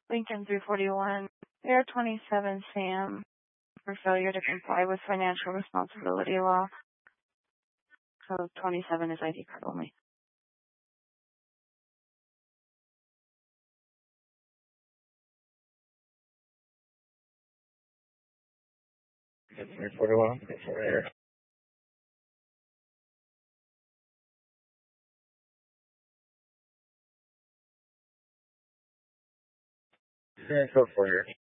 Lincoln 341, Air 27 Sam for failure to comply with financial responsibility law. So 27 is ID card only. It's 341. It's for air. Yeah, go for here.